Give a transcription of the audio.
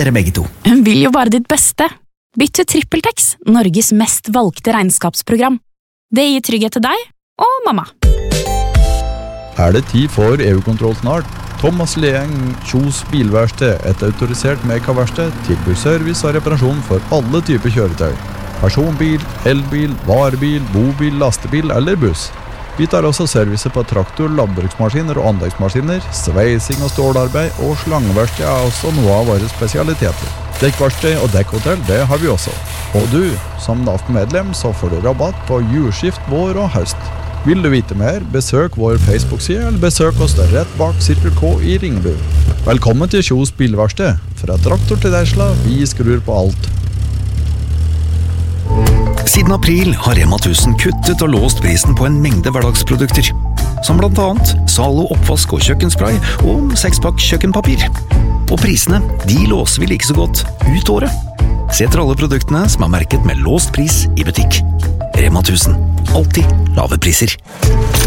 dere begge to. Hun vil jo bare ditt beste. Bytt til TrippelTex, Norges mest valgte regnskapsprogram. Det gir trygghet til deg og mamma. Det tid for EU-kontroll snart? Thomas Leeng, Kjos Bilverksted, et autorisert Meka-verksted, tilbyr service og reparasjon for alle typer kjøretøy. Personbil, elbil, varebil, bobil, lastebil eller buss. Vi tar også service på traktor, landbruksmaskiner og anleggsmaskiner, sveising og stålarbeid og slangeverksted er også noe av våre spesialiteter. Dekkverksted og dekkhotell, det har vi også. Og du, som NAF-medlem, så får du rabatt på julskift, vår og høst. Vil du vite mer, besøk vår Facebook-side eller besøk oss rett bak Cirkel K i Ringebu. Velkommen til Kjos Bilverksted. Fra traktor til Tesla, vi skrur på alt. Siden april har Rema 1000 kuttet og låst prisen på en mengde hverdagsprodukter, som blant annet Zalo oppvask og kjøkkenspray og 6-pakk kjøkkenpapir. Og prisene, de låser vi like så godt ut året. Se etter alle produktene som er merket med låst pris i butikk. Rema 1000. Alltid lave priser.